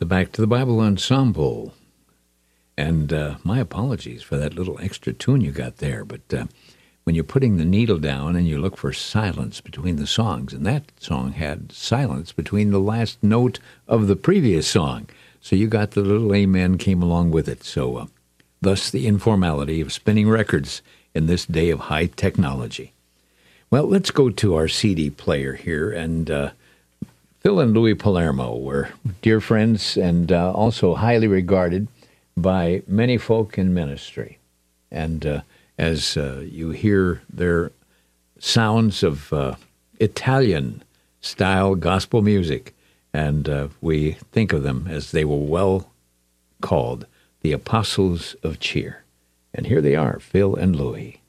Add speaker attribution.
Speaker 1: Back to the Bible Ensemble. And my apologies for that little extra tune you got there. But when you're putting the needle down and you look for silence between the songs, and that song had silence between the last note of the previous song. So you got the little amen came along with it. So thus the informality of spinning records in this day of high technology. Well, let's go to our CD player here. And Phil and Louis Palermo were dear friends and also highly regarded by many folk in ministry. And as you hear their sounds of Italian-style gospel music, and we think of them as they were well called the Apostles of Cheer. And here they are, Phil and Louis.